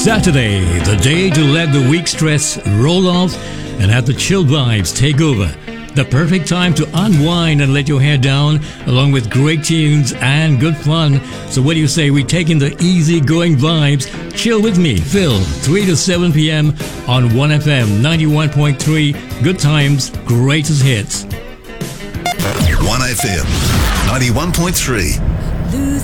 Saturday, the day to let the week stress roll off and have the chill vibes take over. The perfect time to unwind and let your hair down, along with great tunes and good fun. So what do you say we take in the easy-going vibes? Chill with me, Phil, 3 to 7 p.m. on 1FM 91.3. Good times, greatest hits. 1FM 91.3. Lose